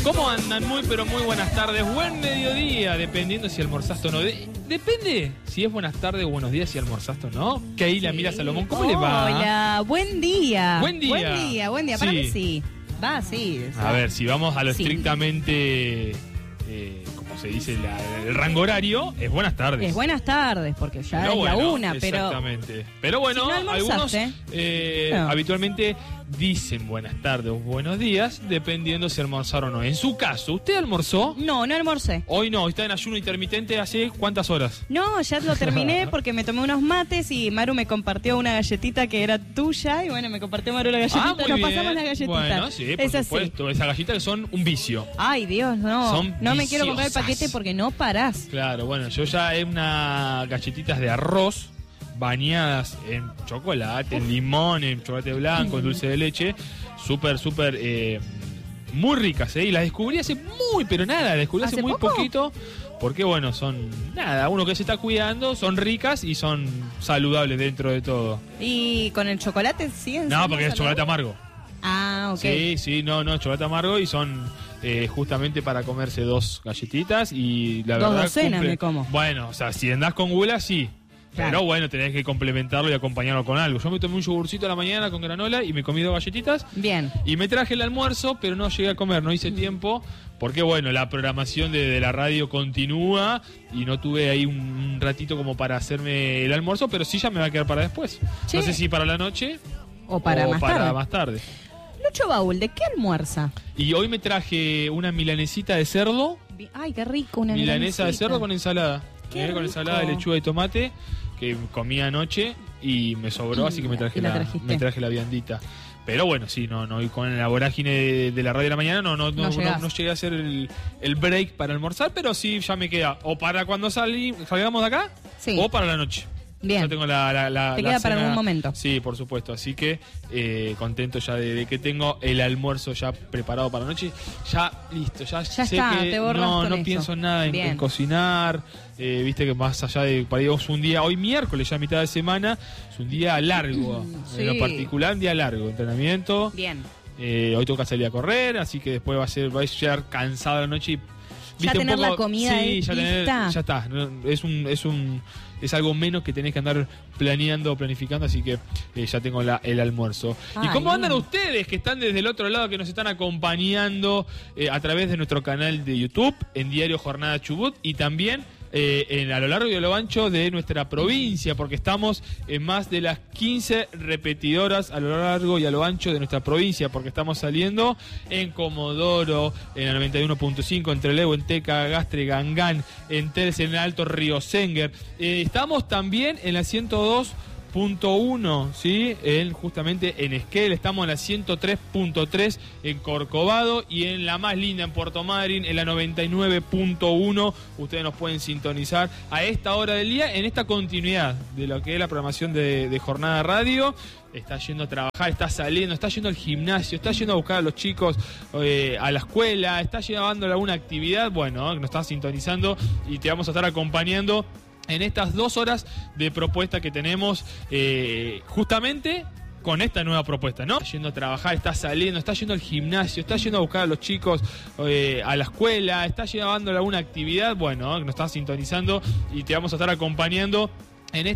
¿Cómo andan? Muy pero muy buenas tardes, buen mediodía, dependiendo si almorzaste o no. Depende si es buenas tardes o buenos días si almorzaste o no. Keila Mira Salomón, ¿cómo le va? Hola, buen día. Buen día. Buen día. Para mí sí. Va, sí. O sea, A ver, si vamos a lo sí. estrictamente, como se dice, el rango horario, es buenas tardes. es buenas tardes, porque ya Pero es bueno, la una, pero... exactamente. Pero bueno, Si no algunos almorzaste, no. habitualmente dicen buenas tardes o buenos días, dependiendo si almorzaron o no. En su caso, ¿usted almorzó? No almorcé. Hoy no, está en ayuno intermitente hace ¿cuántas horas? No, ya lo terminé porque me tomé unos mates y Maru me compartió una galletita que era tuya y bueno, me compartió Maru la galletita. muy Nos bien. pasamos la galletita. Bueno, sí, por es así. supuesto. Esas galletas que son un vicio. Ay, Dios, no. Son No me quiero comprar el viciosas. paquete porque no parás. Claro, bueno, yo ya he unas galletitas de arroz bañadas en chocolate, en limón, en chocolate blanco, en dulce de leche, súper, muy ricas, ¿eh? Y las descubrí hace las descubrí hace ¿Hace muy poco? poquito, porque bueno, son, uno que se está cuidando, son ricas y son saludables dentro de todo. ¿Y con el chocolate siguen? No, siendo porque es chocolate saludables? amargo. Ah, ok. Sí, no, chocolate amargo y son justamente para comerse 2 galletitas y la Dos verdad docenas me como. Bueno, o sea, si andás con gula, sí. Claro. Pero bueno, tenés que complementarlo y acompañarlo con algo. Yo me tomé un yogurcito a la mañana con granola y me comí 2 galletitas. Bien. Y me traje el almuerzo, pero no llegué a comer, no hice tiempo. Porque bueno, la programación de la radio continúa y no tuve ahí un ratito como para hacerme el almuerzo, pero sí ya me va a quedar para después. Sí. No sé si para la noche O para o más para tarde. más tarde. Lucho Baúl, ¿de qué almuerza? Y hoy me traje una milanesita de cerdo. Ay, qué rico, una Milanesa de milanesita. cerdo con ensalada. Qué Con rico. ensalada de lechuga y tomate que comí anoche y me sobró, así que me traje y la trajiste. la viandita. Pero bueno, sí, no, y con la vorágine de la radio de la mañana no llegué a hacer el break para almorzar, pero sí ya me queda o para cuando salgamos de acá Sí. o para la noche. Bien. Ya tengo Te la queda para cena. algún momento. Sí, por supuesto. Así que contento ya de que tengo el almuerzo ya preparado para la noche. Ya listo, ya sé está, que te borras con no eso. pienso en nada en Bien. cocinar. Viste que más allá de para ir un día, hoy miércoles ya mitad de semana, es un día largo. Sí. En lo particular, un día largo. Entrenamiento. Bien. Hoy toca salir a correr, así que después va a llegar cansado la noche y Ya tener la comida sí, ya lista. ya está. Es algo menos que tenés que andar planificando, así que ya tengo el almuerzo. ¿Y Ay, cómo andan bien. ustedes que están desde el otro lado, que nos están acompañando a través de nuestro canal de YouTube, en Diario Jornada Chubut, y también a lo largo y a lo ancho de nuestra provincia, porque estamos en más de las 15 repetidoras a lo largo y a lo ancho de nuestra provincia, porque estamos saliendo en Comodoro, en la 91.5, en Trelew, en Teca, Gastre, Gangán, en Teles, en el Alto Río Senger. Estamos también en la 102.1, ¿sí? Justamente en Esquel, estamos en la 103.3 en Corcovado y en la más linda en Puerto Madryn, en la 99.1. Ustedes nos pueden sintonizar a esta hora del día en esta continuidad de lo que es la programación de Jornada Radio. Está yendo a trabajar, está saliendo, está yendo al gimnasio, está yendo a buscar a los chicos a la escuela, está llevando alguna actividad, bueno, nos está sintonizando y te vamos a estar acompañando en estas 2 horas de propuesta que tenemos justamente con esta nueva propuesta, ¿no? Está yendo a trabajar, está saliendo, está yendo al gimnasio, está yendo a buscar a los chicos a la escuela, está llevando alguna actividad, bueno, nos está sintonizando y te vamos a estar acompañando en